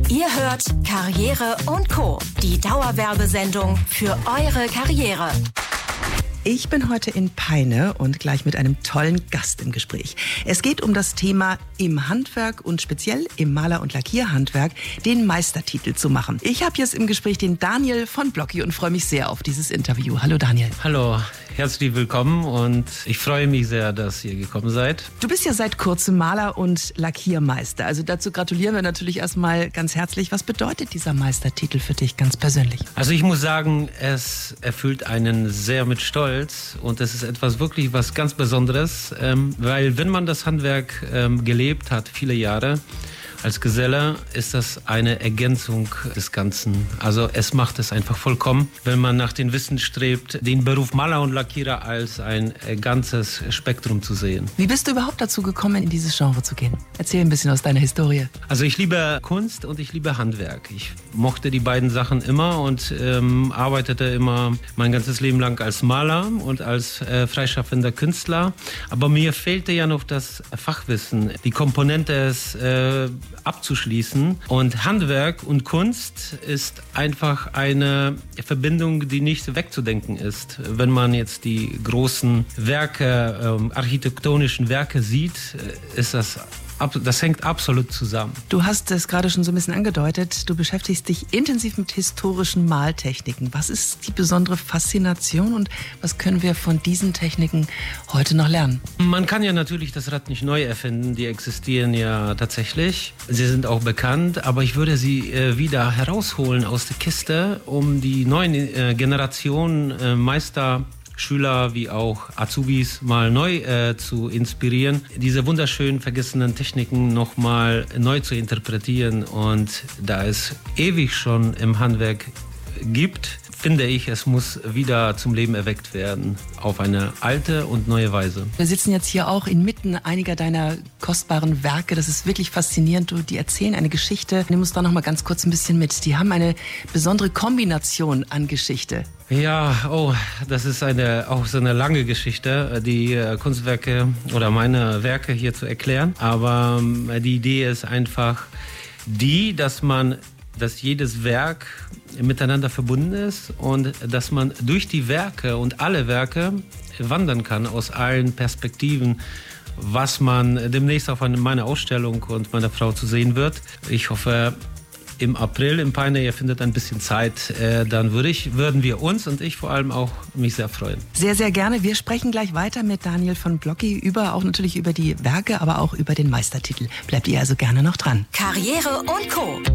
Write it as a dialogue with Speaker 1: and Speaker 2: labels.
Speaker 1: Ihr hört Karriere & Co., die Dauerwerbesendung für eure Karriere.
Speaker 2: Ich bin heute in Peine und gleich mit einem tollen Gast im Gespräch. Es geht um das Thema im Handwerk und speziell im Maler- und Lackierhandwerk den Meistertitel zu machen. Ich habe jetzt im Gespräch den Daniel von Blocki und freue mich sehr auf dieses Interview. Hallo Daniel.
Speaker 3: Hallo, herzlich willkommen und ich freue mich sehr, dass ihr gekommen seid.
Speaker 2: Du bist ja seit kurzem Maler- und Lackiermeister. Also dazu gratulieren wir natürlich erstmal ganz herzlich. Was bedeutet dieser Meistertitel für dich ganz persönlich?
Speaker 3: Also ich muss sagen, es erfüllt einen sehr mit Stolz. Und das ist etwas wirklich was ganz Besonderes, weil wenn man das Handwerk gelebt hat, viele Jahre als Geselle, ist das eine Ergänzung des Ganzen. Also es macht es einfach vollkommen, wenn man nach dem Wissen strebt, den Beruf Maler und Lackierer als ein ganzes Spektrum zu sehen.
Speaker 2: Wie bist du überhaupt dazu gekommen, in dieses Genre zu gehen? Erzähl ein bisschen aus deiner Historie.
Speaker 3: Also ich liebe Kunst und ich liebe Handwerk. Ich mochte die beiden Sachen immer und arbeitete immer mein ganzes Leben lang als Maler und als freischaffender Künstler. Aber mir fehlte ja noch das Fachwissen, die Komponente es abzuschließen. Und Handwerk und Kunst ist einfach eine Verbindung, die nicht wegzudenken ist. Wenn man jetzt die großen Werke, architektonischen Werke sieht, ist das hängt absolut zusammen.
Speaker 2: Du hast es gerade schon so ein bisschen angedeutet. Du beschäftigst dich intensiv mit historischen Maltechniken. Was ist die besondere Faszination und was können wir von diesen Techniken heute noch lernen?
Speaker 3: Man kann ja natürlich das Rad nicht neu erfinden. Die existieren ja tatsächlich. Sie sind auch bekannt, aber ich würde sie wieder herausholen aus der Kiste, um die neuen Generationen Schüler wie auch Azubis mal neu zu inspirieren, diese wunderschönen vergessenen Techniken nochmal neu zu interpretieren. Und da es ewig schon im Handwerk gibt, finde ich, es muss wieder zum Leben erweckt werden, auf eine alte und neue Weise.
Speaker 2: Wir sitzen jetzt hier auch inmitten einiger deiner kostbaren Werke. Das ist wirklich faszinierend. Die erzählen eine Geschichte. Nimm uns da noch mal ganz kurz ein bisschen mit. Die haben eine besondere Kombination an Geschichte.
Speaker 3: Ja, das ist auch so eine lange Geschichte, die Kunstwerke oder meine Werke hier zu erklären. Aber die Idee ist einfach dass jedes Werk miteinander verbunden ist und dass man durch die Werke und alle Werke wandern kann aus allen Perspektiven, was man demnächst auf meiner Ausstellung und meiner Frau zu sehen wird. Ich hoffe, im April in Peine, ihr findet ein bisschen Zeit, dann würden wir uns und ich vor allem auch mich sehr freuen.
Speaker 2: Sehr, sehr gerne. Wir sprechen gleich weiter mit Daniel von Blocki auch natürlich über die Werke, aber auch über den Meistertitel. Bleibt ihr also gerne noch dran.
Speaker 1: Karriere & Co.